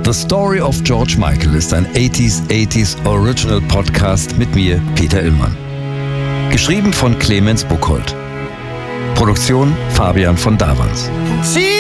The Story of George Michael ist ein 80s Original Podcast mit mir, Peter Illmann. Geschrieben von Clemens Buchholz. Produktion Fabian von Davans.